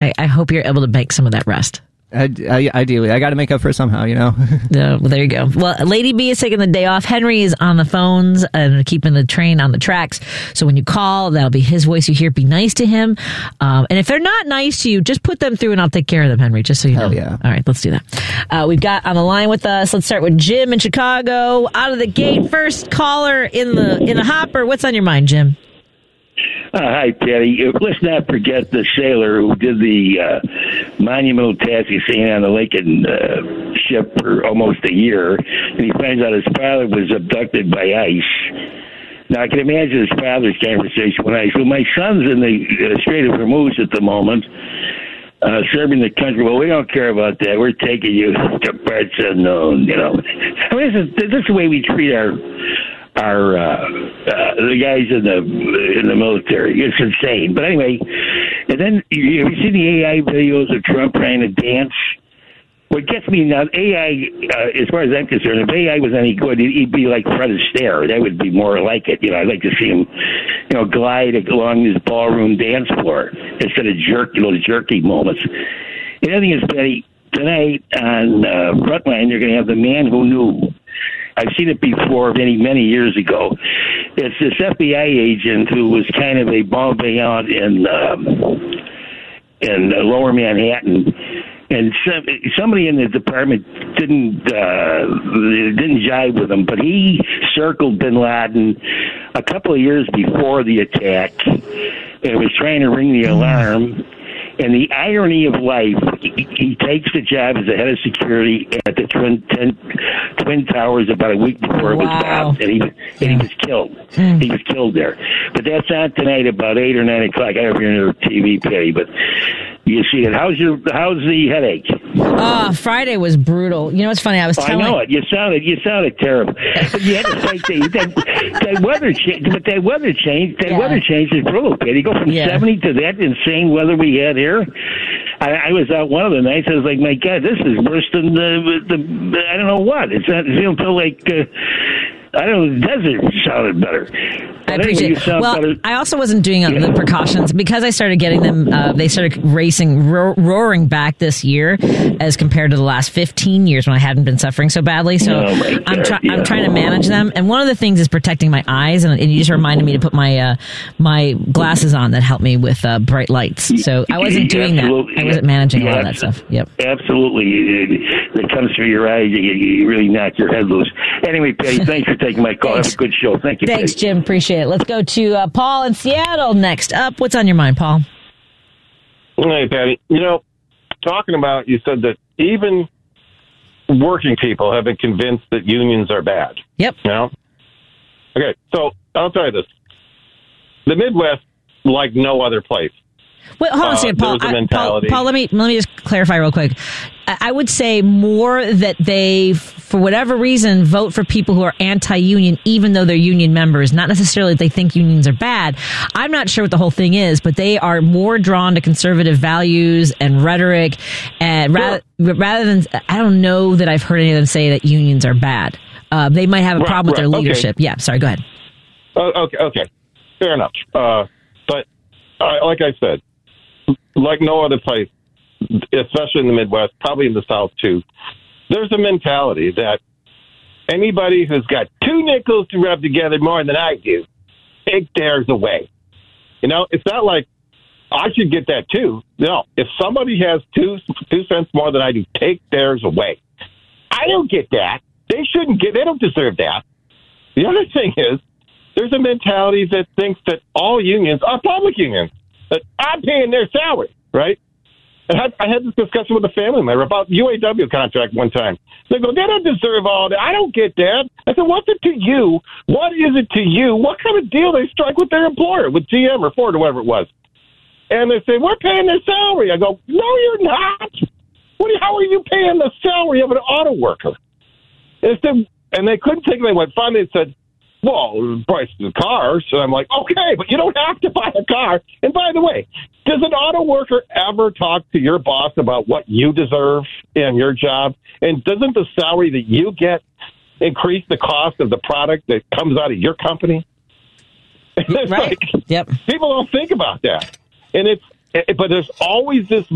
I hope you're able to make some of that rest. Ideally, I got to make up for it somehow, Well, there you go. Well, Lady B is taking the day off. Henry is on the phones and keeping the train on the tracks. So when you call, that'll be his voice you hear. Be nice to him. And if they're not nice to you, just put them through and I'll take care of them, Henry, just so you know. Hell yeah. All right, let's do that. We've got on the line with us, let's start with Jim in Chicago. Out of the gate, first caller in the hopper. What's on your mind, Jim? Hi, Patty. Let's not forget the sailor who did the monumental task of staying on the Lincoln ship for almost a year, and he finds out his father was abducted by ICE. Now, I can imagine his father's conversation with ICE. Well, my son's in the Strait of Hormuz at the moment, serving the country. Well, we don't care about that. We're taking you to parts unknown, I mean, this is the way we treat the guys in the military. It's insane. But anyway, and then have you seen the AI videos of Trump trying to dance? What gets me now, AI, as far as I'm concerned, if AI was any good, he'd be like Fred Astaire. That would be more like it. I'd like to see him, glide along this ballroom dance floor instead of jerky moments. And the other thing is, Betty, tonight on Frontline, you're going to have the man who knew. I've seen it before many years ago. It's this FBI agent who was kind of a bon vivant in Lower Manhattan, and somebody in the department didn't jive with him, but he circled Bin Laden a couple of years before the attack and was trying to ring the alarm. And the irony of life, he takes the job as the head of security at the Twin Towers about a week before it was bombed, and he was killed. He was killed there. But that's on tonight about 8 or 9 o'clock. I don't know if you're on TV, Patty, but you see it. How's the headache? Friday was brutal. It's funny. I was telling. I know it. You sounded terrible. But you had to say that weather change. But that weather change. Weather change is brutal. Patty, go from 70 to that insane weather we had here. I was out one of the nights. I was like, my God, this is worse than the I don't know what. It don't feel like. I don't know, the desert sounded better. I appreciate it. Well, better. I also wasn't doing the precautions because I started getting them. They started roaring back this year as compared to the last 15 years when I hadn't been suffering so badly. So I'm trying to manage them. And one of the things is protecting my eyes. And you just reminded me to put my my glasses on that help me with bright lights. So I wasn't doing that. I wasn't managing all of that stuff. Yep. Absolutely. That comes through your eyes. You really knock your head loose. Anyway, Patty, thanks for taking my call. Have a good show. Thank you. Thanks, Patty. Jim. Appreciate it. Let's go to Paul in Seattle next up. What's on your mind, Paul? Hey, Patty. Talking about, you said that even working people have been convinced that unions are bad. Yep. Okay, so I'll tell you this. The Midwest, like no other place. Wait, hold on a second, Paul. Paul, let me just clarify real quick. I would say more that they, for whatever reason, vote for people who are anti-union, even though they're union members. Not necessarily that they think unions are bad. I'm not sure what the whole thing is, but they are more drawn to conservative values and rhetoric, and rather than, I don't know that I've heard any of them say that unions are bad. They might have a problem with their leadership. Okay. Yeah, sorry, go ahead. Okay, fair enough. But like I said, like no other place, especially in the Midwest, probably in the South too, there's a mentality that anybody who's got two nickels to rub together more than I do, take theirs away. It's not like I should get that too. No, if somebody has 2 cents more than I do, take theirs away. I don't get that. They don't deserve that. The other thing is, there's a mentality that thinks that all unions are public unions, that I'm paying their salary, right? And I had this discussion with a family member about UAW contract one time. They go, they don't deserve all that. I don't get that. I said, what's it to you? What is it to you? What kind of deal they strike with their employer, with GM or Ford or whatever it was? And they say, we're paying their salary. I go, no, you're not. How are you paying the salary of an auto worker? And they couldn't take it. They went, finally they said, well, the price of the car. So I'm like, okay, but you don't have to buy a car. And by the way, does an auto worker ever talk to your boss about what you deserve in your job? And doesn't the salary that you get increase the cost of the product that comes out of your company? It's right. Yep. People don't think about that. And but there's always this